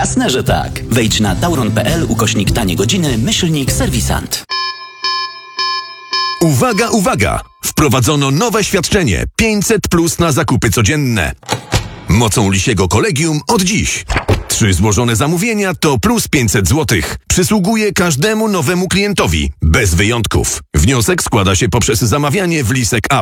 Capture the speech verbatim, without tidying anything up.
Jasne, że tak. Wejdź na tauron.pl ukośnik tanie godziny, myślnik serwisant. Uwaga, uwaga! Wprowadzono nowe świadczenie pięćset plus na zakupy codzienne. Mocą Lisiego Kolegium od dziś. Trzy złożone zamówienia to plus pięćset złotych. Przysługuje każdemu nowemu klientowi, bez wyjątków. Wniosek składa się poprzez zamawianie w Lisek App.